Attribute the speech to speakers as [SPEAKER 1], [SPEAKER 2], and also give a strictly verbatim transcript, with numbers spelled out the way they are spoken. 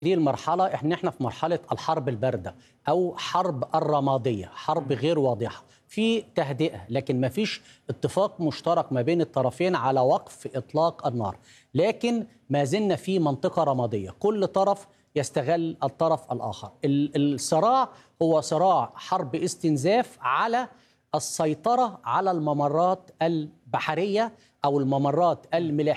[SPEAKER 1] دي المرحلة احنا احنا في مرحلة الحرب الباردة أو حرب الرمادية، حرب غير واضحة، في تهدئة لكن ما فيش اتفاق مشترك ما بين الطرفين على وقف إطلاق النار، لكن ما زلنا في منطقة رمادية، كل طرف يستغل الطرف الآخر. الصراع هو صراع حرب استنزاف على السيطرة على الممرات البحرية أو الممرات الملاحية